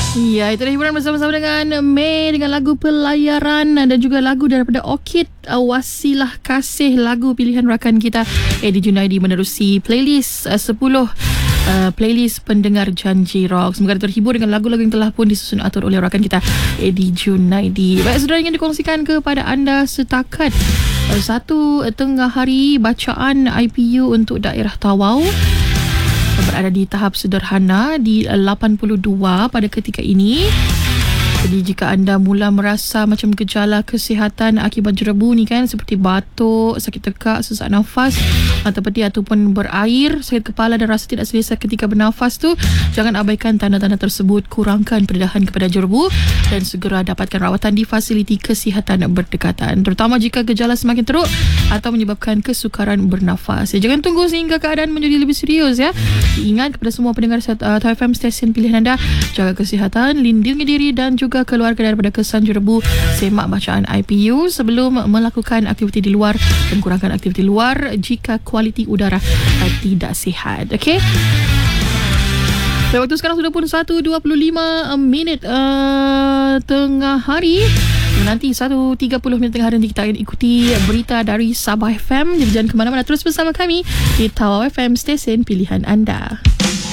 Ya, itu dah hiburan bersama-sama dengan Mei dengan lagu Pelayaran dan juga lagu daripada Orchid, Wasilah Kasih, lagu pilihan rakan kita Eddie Junaidi menerusi playlist 10 playlist pendengar Janji Rock. Semoga terhibur dengan lagu-lagu yang telah pun disusun atur oleh rakan kita Eddie Junaidi. Baik, saudara, ingin dikongsikan kepada anda setakat satu tengah hari bacaan IPU untuk daerah Tawau berada di tahap sederhana di 82 pada ketika ini. Jadi jika anda mula merasa macam gejala kesihatan akibat jerebu ni kan, seperti batuk, sakit tekak, sesak nafas, mata pedih ataupun berair, sakit kepala dan rasa tidak selesa ketika bernafas tu, jangan abaikan tanda-tanda tersebut. Kurangkan pendedahan kepada jerebu dan segera dapatkan rawatan di fasiliti kesihatan berdekatan, terutama jika gejala semakin teruk atau menyebabkan kesukaran bernafas. Jangan tunggu sehingga keadaan menjadi lebih serius ya. Ingat kepada semua pendengar Thai FM stesen pilihan anda, jaga kesihatan, lindungi diri dan juga keluarga daripada kesan jerebu. Semak bacaan IPU sebelum melakukan aktiviti di luar dan kurangkan aktiviti luar jika kualiti udara tidak sihat. Okey. Waktu sekarang sudah pun 1.25 minit tengah hari. Nanti 1.30 minit tengah hari nanti kita akan ikuti berita dari Sabah FM. Jadi jangan ke mana-mana, terus bersama kami di Tawau FM, stesen pilihan anda.